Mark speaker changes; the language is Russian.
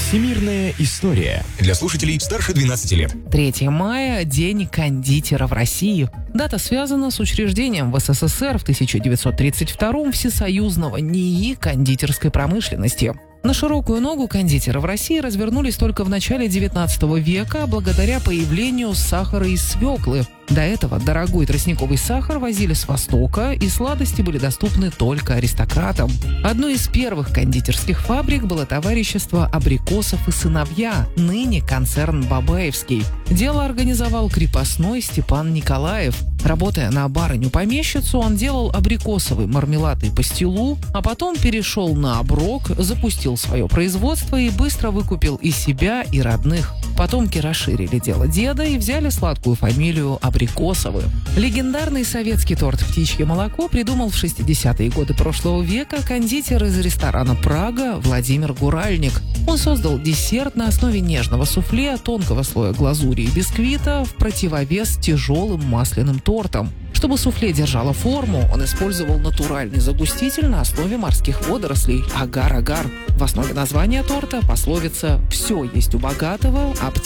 Speaker 1: Всемирная история. Для слушателей старше 12 лет.
Speaker 2: 3 мая – День кондитера в России. Дата связана с учреждением в СССР в 1932-м Всесоюзного НИИ кондитерской промышленности. На широкую ногу кондитеры в России развернулись только в начале 19 века благодаря появлению сахара из свеклы. До этого дорогой тростниковый сахар возили с Востока, и сладости были доступны только аристократам. Одной из первых кондитерских фабрик было товарищество «Абрикосов и сыновья», ныне концерн «Бабаевский». Дело организовал крепостной Степан Николаев. Работая на барыню-помещицу, он делал абрикосовый мармелад и пастилу, а потом перешел на оброк, запустил свое производство и быстро выкупил и себя, и родных. Потомки расширили дело деда и взяли сладкую фамилию Абрикосовы. Легендарный советский торт «Птичье молоко» придумал в 60-е годы прошлого века кондитер из ресторана «Прага» Владимир Гуральник. Он создал десерт на основе нежного суфле, тонкого слоя глазури и бисквита в противовес тяжелым масляным тортам. Чтобы суфле держало форму, он использовал натуральный загуститель на основе морских водорослей – агар-агар. В основе названия торта пословица «все есть у богатого, а